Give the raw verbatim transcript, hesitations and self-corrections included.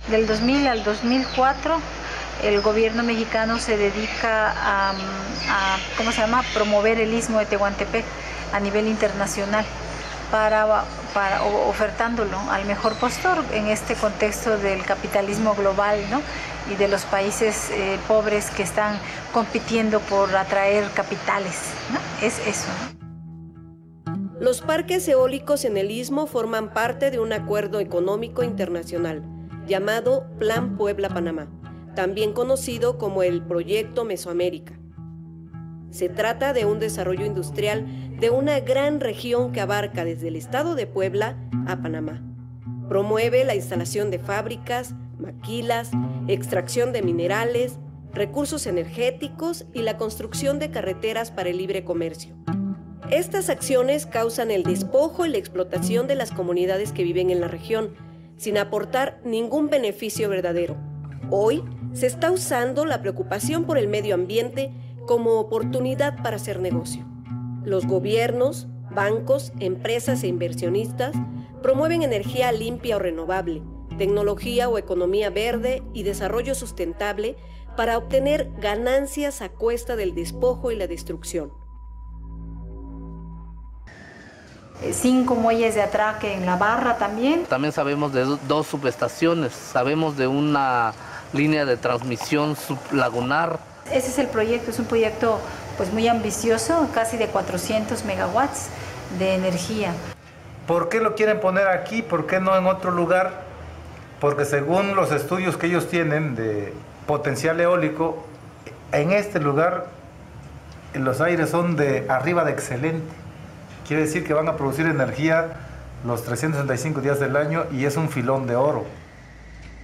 Del dos mil al dos mil cuatro, el gobierno mexicano se dedica a, a ¿cómo se llama?, promover el istmo de Tehuantepec a nivel internacional, para, para ofertándolo al mejor postor en este contexto del capitalismo global, ¿no?, y de los países eh, pobres que están compitiendo por atraer capitales, ¿no? Es eso, ¿no? Los parques eólicos en el istmo forman parte de un acuerdo económico internacional llamado Plan Puebla-Panamá, también conocido como el Proyecto Mesoamérica. Se trata de un desarrollo industrial de una gran región que abarca desde el estado de Puebla a Panamá. Promueve la instalación de fábricas, maquilas, extracción de minerales, recursos energéticos y la construcción de carreteras para el libre comercio. Estas acciones causan el despojo y la explotación de las comunidades que viven en la región, sin aportar ningún beneficio verdadero. Hoy se está usando la preocupación por el medio ambiente como oportunidad para hacer negocio. Los gobiernos, bancos, empresas e inversionistas promueven energía limpia o renovable, tecnología o economía verde y desarrollo sustentable para obtener ganancias a cuesta del despojo y la destrucción. Cinco muelles de atraque en la barra también. También sabemos de dos subestaciones, sabemos de una línea de transmisión sublagunar. Ese es el proyecto, es un proyecto pues muy ambicioso, casi de cuatrocientos megawatts de energía. ¿Por qué lo quieren poner aquí? ¿Por qué no en otro lugar? Porque según los estudios que ellos tienen de potencial eólico, en este lugar los aires son de arriba de excelente. Quiere decir que van a producir energía los trescientos sesenta y cinco días del año y es un filón de oro.